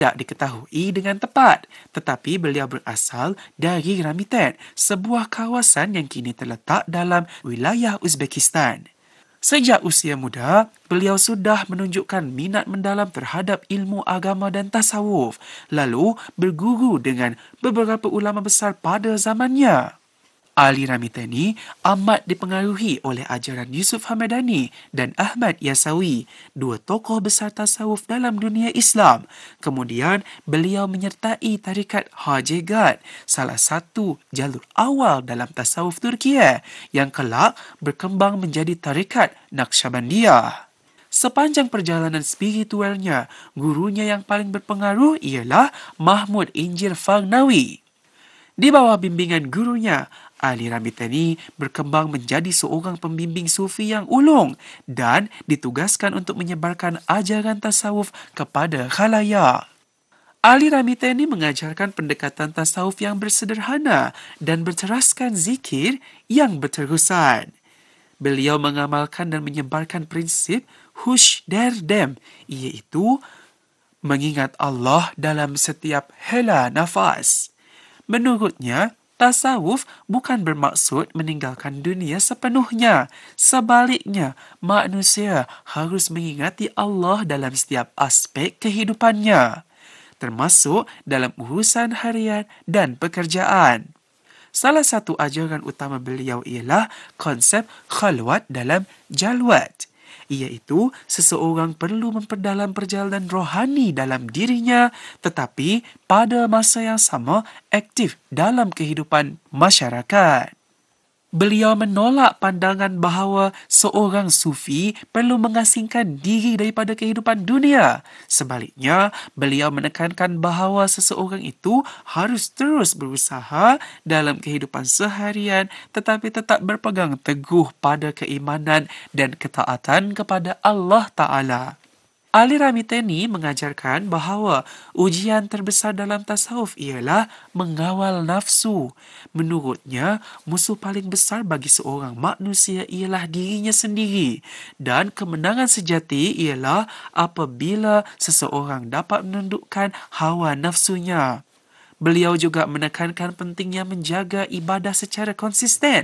tidak diketahui dengan tepat, tetapi beliau berasal dari Ramitan, sebuah kawasan yang kini terletak dalam wilayah Uzbekistan. Sejak usia muda, beliau sudah menunjukkan minat mendalam terhadap ilmu agama dan tasawuf, lalu berguru dengan beberapa ulama besar pada zamannya. Ali Ramitani amat dipengaruhi oleh ajaran Yusuf Hamadani dan Ahmad Yasawi, dua tokoh besar tasawuf dalam dunia Islam. Kemudian, beliau menyertai tarikat Hajegat, salah satu jalur awal dalam tasawuf Turkiye yang kelak berkembang menjadi tarikat Naqsyabandiyah. Sepanjang perjalanan spiritualnya, gurunya yang paling berpengaruh ialah Mahmud Injil Farnawi. Di bawah bimbingan gurunya, Ali Ramitani berkembang menjadi seorang pembimbing sufi yang ulung dan ditugaskan untuk menyebarkan ajaran tasawuf kepada khalayak. Ali Ramitani mengajarkan pendekatan tasawuf yang bersederhana dan berteraskan zikir yang berterusan. Beliau mengamalkan dan menyebarkan prinsip hush derdem, iaitu mengingat Allah dalam setiap hela nafas. Menurutnya, tasawuf bukan bermaksud meninggalkan dunia sepenuhnya. Sebaliknya, manusia harus mengingati Allah dalam setiap aspek kehidupannya, termasuk dalam urusan harian dan pekerjaan. Salah satu ajaran utama beliau ialah konsep khalwat dalam jalwat, iaitu seseorang perlu memperdalam perjalanan rohani dalam dirinya tetapi pada masa yang sama aktif dalam kehidupan masyarakat. Beliau menolak pandangan bahawa seorang sufi perlu mengasingkan diri daripada kehidupan dunia. Sebaliknya, beliau menekankan bahawa seseorang itu harus terus berusaha dalam kehidupan seharian tetapi tetap berpegang teguh pada keimanan dan ketaatan kepada Allah Ta'ala. Ali Ramitani mengajarkan bahawa ujian terbesar dalam tasawuf ialah mengawal nafsu. Menurutnya, musuh paling besar bagi seorang manusia ialah dirinya sendiri dan kemenangan sejati ialah apabila seseorang dapat menundukkan hawa nafsunya. Beliau juga menekankan pentingnya menjaga ibadah secara konsisten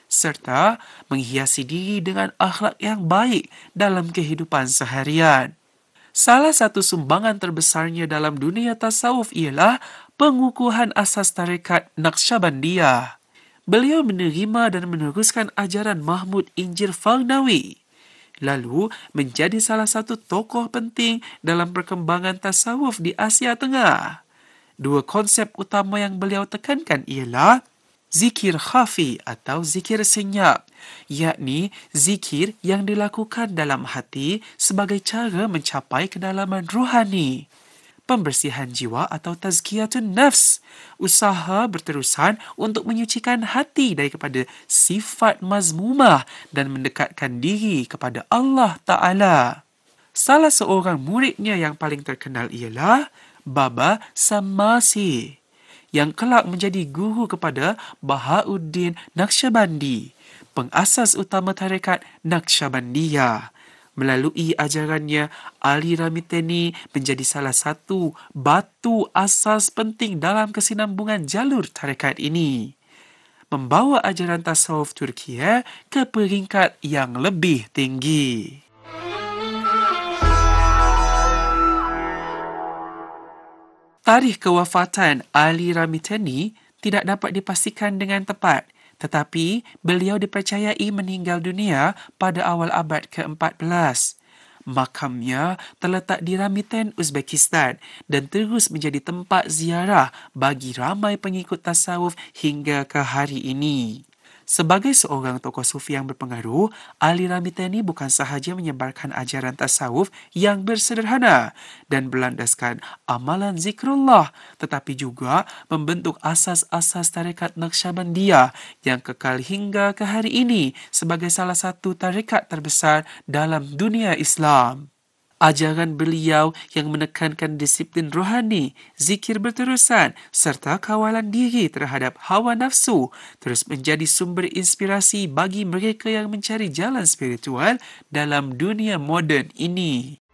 serta menghiasi diri dengan akhlak yang baik dalam kehidupan seharian. Salah satu sumbangan terbesarnya dalam dunia tasawuf ialah pengukuhan asas tarekat Naqsyabandiyah. Beliau menerima dan meneruskan ajaran Mahmud Injil Farnawi, lalu menjadi salah satu tokoh penting dalam perkembangan tasawuf di Asia Tengah. Dua konsep utama yang beliau tekankan ialah zikir khafi atau zikir senyap, yakni zikir yang dilakukan dalam hati sebagai cara mencapai kedalaman rohani. Pembersihan jiwa atau tazkiyatun nafs, usaha berterusan untuk menyucikan hati daripada sifat mazmumah dan mendekatkan diri kepada Allah Ta'ala. Salah seorang muridnya yang paling terkenal ialah Baba Sammasi, yang kelak menjadi guru kepada Bahauddin Naqsyabandi, pengasas utama tarekat Naqsyabandiyah. Melalui ajarannya, Ali Ramitani menjadi salah satu batu asas penting dalam kesinambungan jalur tarekat ini, membawa ajaran tasawuf Turkiye ke peringkat yang lebih tinggi. Tarikh kewafatan Ali Ramitani tidak dapat dipastikan dengan tepat, tetapi beliau dipercayai meninggal dunia pada awal abad ke-14. Makamnya terletak di Ramitan, Uzbekistan dan terus menjadi tempat ziarah bagi ramai pengikut tasawuf hingga ke hari ini. Sebagai seorang tokoh sufi yang berpengaruh, Ali Ramitani bukan sahaja menyebarkan ajaran tasawuf yang bersederhana dan berlandaskan amalan zikrullah, tetapi juga membentuk asas-asas tarekat Naqsyabandiyah yang kekal hingga ke hari ini sebagai salah satu tarekat terbesar dalam dunia Islam. Ajaran beliau yang menekankan disiplin rohani, zikir berterusan serta kawalan diri terhadap hawa nafsu terus menjadi sumber inspirasi bagi mereka yang mencari jalan spiritual dalam dunia moden ini.